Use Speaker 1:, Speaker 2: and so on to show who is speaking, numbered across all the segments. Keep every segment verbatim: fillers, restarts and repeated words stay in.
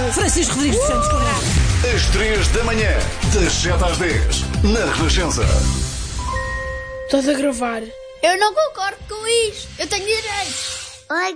Speaker 1: Francisco Rodrigues dos Santos, poderá.
Speaker 2: Às três da manhã, das sete às dez, na Renascença.
Speaker 3: Estás a gravar?
Speaker 4: Eu não concordo com isto. Eu tenho direitos. Oi,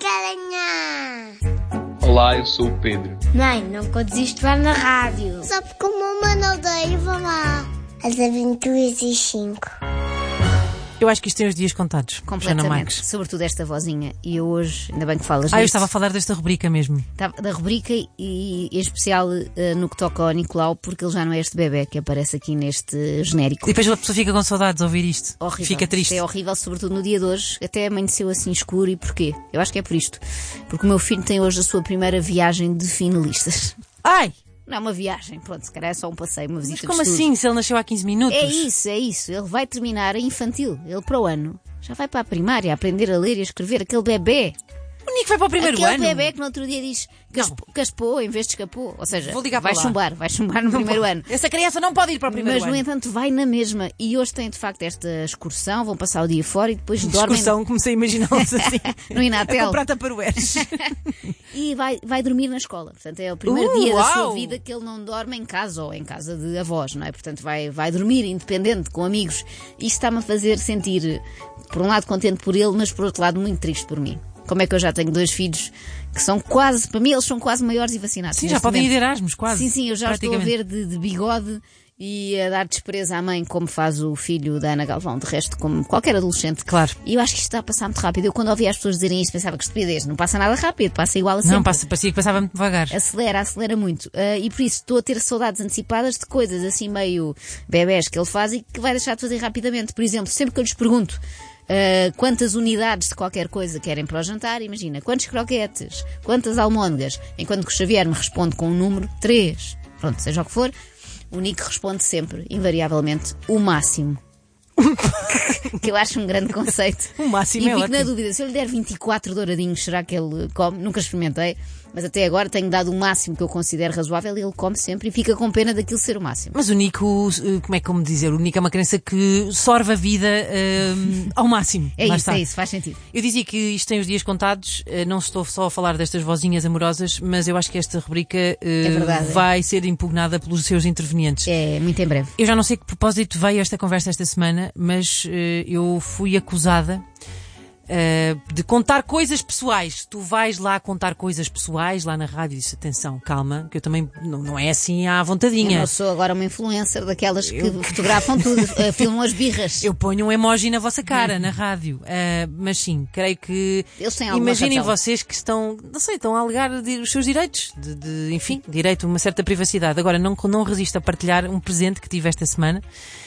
Speaker 4: galinha.
Speaker 5: Olá, eu sou o Pedro.
Speaker 4: Mãe, não contes isto lá na rádio. Só porque o mamãe não odeia, vá lá. As aventuras e cinco.
Speaker 1: Eu acho que isto tem os dias contados.
Speaker 6: Completamente, sobretudo esta vozinha. E eu hoje, ainda bem que falas
Speaker 1: Ah,
Speaker 6: disso.
Speaker 1: eu estava a falar desta rubrica mesmo.
Speaker 6: Da rubrica e em especial uh, no que toca ao Nicolau, porque ele já não é este bebê que aparece aqui neste genérico.
Speaker 1: E depois a pessoa fica com saudades de ouvir isto.
Speaker 6: Horrível.
Speaker 1: Fica triste.
Speaker 6: Isto é horrível, sobretudo no dia de hoje. Até amanheceu assim escuro. E porquê? Eu acho que é por isto. Porque o meu filho tem hoje a sua primeira viagem de finalistas.
Speaker 1: Ai!
Speaker 6: Não é uma viagem, pronto, se calhar é só um passeio, uma visita.
Speaker 1: Mas como
Speaker 6: de estudo.
Speaker 1: assim, se ele nasceu há quinze minutos?
Speaker 6: É isso, é isso. Ele vai terminar a infantil. Ele para o ano já vai para a primária a aprender a ler e a escrever. Aquele bebê.
Speaker 1: O Nico vai para o primeiro
Speaker 6: Aquele
Speaker 1: ano.
Speaker 6: bebê que no outro dia diz caspou, caspou em vez de escapou. Ou seja,
Speaker 1: Vou ligar
Speaker 6: vai
Speaker 1: para lá.
Speaker 6: chumbar, vai chumbar no
Speaker 1: Não
Speaker 6: primeiro
Speaker 1: pode.
Speaker 6: ano.
Speaker 1: Essa criança não pode ir para o primeiro
Speaker 6: Mas,
Speaker 1: ano.
Speaker 6: no entanto, vai na mesma. E hoje tem, de facto, esta excursão. Vão passar o dia fora e depois dormem...
Speaker 1: Excursão, comecei a imaginá-los assim.
Speaker 6: no Inatel.
Speaker 1: A comprar taparueres.
Speaker 6: E vai, vai dormir na escola. Portanto, é o primeiro
Speaker 1: Uh,
Speaker 6: dia da sua
Speaker 1: uau!
Speaker 6: vida que ele não dorme em casa ou em casa de avós, não é? Portanto, vai, vai dormir independente, com amigos. Isto está-me a fazer sentir, por um lado, contente por ele, mas por outro lado, muito triste por mim. Como é que eu já tenho dois filhos que são quase, para mim, eles são quase maiores e vacinados.
Speaker 1: Sim, já podem ir de Erasmus, quase.
Speaker 6: Sim, sim, eu já estou a ver de, de bigode e a dar despreza à mãe, como faz o filho da Ana Galvão, de resto, como qualquer adolescente.
Speaker 1: Claro.
Speaker 6: E eu acho que isto está a passar muito rápido. Eu, quando ouvia as pessoas dizerem isto, pensava que estupidez. Não passa nada rápido, passa igual a sempre.
Speaker 1: Não, passa, parecia que passava muito devagar.
Speaker 6: Acelera, acelera muito. Uh, e por isso estou a ter saudades antecipadas de coisas assim meio bebés que ele faz e que vai deixar de fazer rapidamente. Por exemplo, sempre que eu lhes pergunto Uh, quantas unidades de qualquer coisa querem para o jantar, imagina, quantos croquetes, quantas almôndegas, enquanto que o Xavier me responde com um número, três. Pronto, seja o que for, o Nico responde sempre, invariavelmente, o máximo. Que eu acho um grande conceito.
Speaker 1: O máximo
Speaker 6: e
Speaker 1: é
Speaker 6: fico
Speaker 1: ótimo.
Speaker 6: na dúvida, se eu lhe der vinte e quatro douradinhos, será que ele come? Nunca experimentei, mas até agora tenho dado o máximo que eu considero razoável e ele come sempre e fica com pena daquilo ser o máximo.
Speaker 1: Mas o Nico, como é como dizer, o Nico é uma criança que sorve a vida uh, ao máximo.
Speaker 6: É
Speaker 1: Lá
Speaker 6: isso,
Speaker 1: está.
Speaker 6: é isso, faz sentido.
Speaker 1: Eu dizia que isto tem os dias contados, uh, não estou só a falar destas vozinhas amorosas, mas eu acho que esta rubrica uh,
Speaker 6: É verdade,
Speaker 1: vai ser impugnada pelos seus intervenientes.
Speaker 6: É, muito em breve.
Speaker 1: Eu já não sei que propósito veio esta conversa esta semana, mas uh, eu fui acusada uh, de contar coisas pessoais. Tu vais lá contar coisas pessoais lá na rádio e disse, atenção, calma, que eu também não, não é assim à vontadinha.
Speaker 6: Eu não sou agora uma influencer daquelas que eu... fotografam tudo, uh, filmam as birras.
Speaker 1: Eu ponho um emoji na vossa cara, na rádio. Uh, mas sim, creio que...
Speaker 6: Eles têm alguma
Speaker 1: imaginem
Speaker 6: razão.
Speaker 1: vocês que estão, não sei, estão a alegar de, os seus direitos. De, de, enfim, direito a uma certa privacidade. Agora, não, não resisto a partilhar um presente que tive esta semana.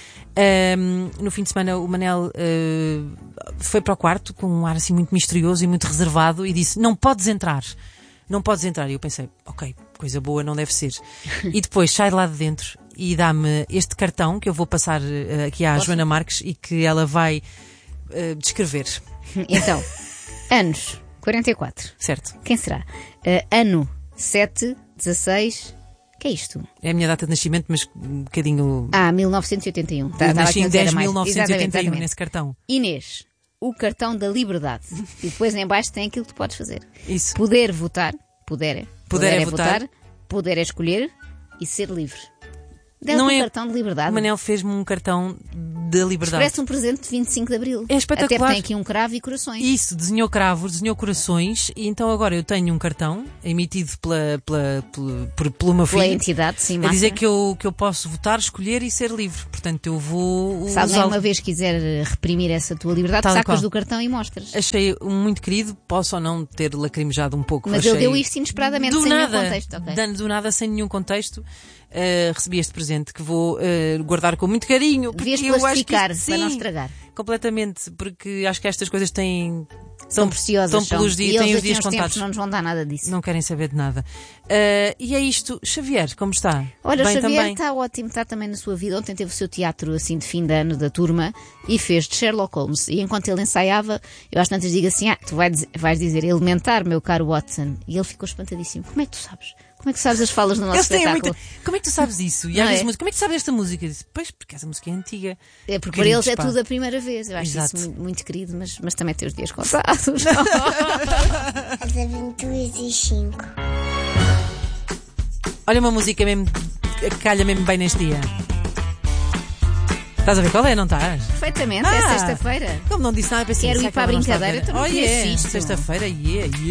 Speaker 1: Um, no fim de semana o Manel uh, foi para o quarto com um ar assim muito misterioso e muito reservado e disse, não podes entrar, não podes entrar. E eu pensei, ok, coisa boa, não deve ser. E depois sai de lá de dentro e dá-me este cartão que eu vou passar uh, aqui à
Speaker 6: Posso?
Speaker 1: Joana Marques e que ela vai uh, descrever.
Speaker 6: Então, anos quarenta e quatro.
Speaker 1: Certo.
Speaker 6: Quem será? Uh, ano sete, dezasseis. Que é isto?
Speaker 1: É a minha data de nascimento, mas um bocadinho...
Speaker 6: Ah, mil novecentos e oitenta e um. Tá,
Speaker 1: eu nasci em dez de mil
Speaker 6: mais.
Speaker 1: novecentos e oitenta e um
Speaker 6: Exatamente,
Speaker 1: nesse cartão.
Speaker 6: Inês, o cartão da liberdade. E depois em baixo tem aquilo que tu podes fazer.
Speaker 1: Isso.
Speaker 6: Poder votar, poder é.
Speaker 1: Poder é votar.
Speaker 6: Poder é escolher e ser livre. Deu-te
Speaker 1: Não
Speaker 6: um
Speaker 1: é-
Speaker 6: cartão de liberdade.
Speaker 1: O Manel fez-me um cartão da liberdade.
Speaker 6: Parece um presente de vinte e cinco de Abril.
Speaker 1: É espetacular.
Speaker 6: Até porque tem aqui um cravo e corações.
Speaker 1: Isso, desenhou cravos, desenhou corações e então agora eu tenho um cartão emitido pela, pela, pela, por, pelo meu
Speaker 6: Pela
Speaker 1: filho
Speaker 6: entidade, sim,
Speaker 1: a
Speaker 6: máxima.
Speaker 1: dizer que eu, que eu posso votar, escolher e ser livre. Portanto, eu vou
Speaker 6: Se alguém
Speaker 1: usá-lo.
Speaker 6: uma vez quiser reprimir essa tua liberdade,
Speaker 1: Tal e
Speaker 6: sacas
Speaker 1: qual.
Speaker 6: do cartão e mostras.
Speaker 1: Achei muito querido, posso ou não ter lacrimejado um pouco.
Speaker 6: Mas
Speaker 1: achei...
Speaker 6: ele deu isto inesperadamente,
Speaker 1: do
Speaker 6: sem
Speaker 1: nada,
Speaker 6: nenhum contexto. ok.
Speaker 1: dando do nada, sem nenhum contexto. Uh, recebi este presente que vou uh, guardar com muito carinho. porque
Speaker 6: Devias
Speaker 1: eu acho que
Speaker 6: plastificar
Speaker 1: isto-
Speaker 6: para não
Speaker 1: sim,
Speaker 6: estragar.
Speaker 1: completamente, porque acho que estas coisas têm...
Speaker 6: São preciosas.
Speaker 1: Estão
Speaker 6: são.
Speaker 1: pelos
Speaker 6: E
Speaker 1: dias,
Speaker 6: eles
Speaker 1: têm os
Speaker 6: daqui
Speaker 1: dias
Speaker 6: uns tempos
Speaker 1: contados.
Speaker 6: não nos vão dar nada disso.
Speaker 1: Não querem saber de nada. Uh, e é isto. Xavier, como está?
Speaker 6: Olha,
Speaker 1: Bem
Speaker 6: o Xavier
Speaker 1: também.
Speaker 6: está ótimo, está também na sua vida. Ontem teve o seu teatro assim de fim de ano da turma e fez de Sherlock Holmes. E enquanto ele ensaiava, eu às tantas digo assim, ah, tu vais dizer, vais dizer elementar, meu caro Watson. E ele ficou espantadíssimo. Como é que tu sabes? Como é que tu sabes as falas do nosso
Speaker 1: Eles têm
Speaker 6: espetáculo?
Speaker 1: muita... Como é que tu sabes isso? E
Speaker 6: Não
Speaker 1: às vezes
Speaker 6: é?
Speaker 1: música, como é que tu sabes esta música? Eu disse, pois, porque essa música é antiga.
Speaker 6: É porque para
Speaker 1: Queridos,
Speaker 6: eles é
Speaker 1: pá.
Speaker 6: tudo a primeira vez. Eu acho
Speaker 1: Exato.
Speaker 6: isso muito, muito querido, mas, mas também tem os dias contados.
Speaker 4: As aventuras e cinco.
Speaker 1: Olha uma música mesmo que calha mesmo bem neste dia. Estás a ver qual é, não estás?
Speaker 6: Perfeitamente, é
Speaker 1: Ah.
Speaker 6: sexta-feira.
Speaker 1: Como não disse nada, pensei
Speaker 6: Quero
Speaker 1: será
Speaker 6: ir
Speaker 1: que
Speaker 6: para a
Speaker 1: ela não está
Speaker 6: brincadeira,
Speaker 1: ver?
Speaker 6: então não
Speaker 1: Oh,
Speaker 6: conheço
Speaker 1: yeah.
Speaker 6: isto.
Speaker 1: Sexta-feira, yeah, yeah.